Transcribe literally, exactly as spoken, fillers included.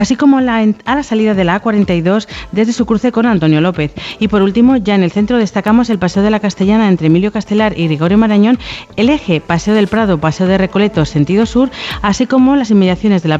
así como la, a la salida de la A cuarenta y dos desde su cruce con Antonio López. Y por último, ya en el centro destacamos el Paseo de la Castellana entre Emilio Castelar y Gregorio Marañón, el eje Paseo del Prado, Paseo de Recoletos, sentido sur, así como las inmediaciones de la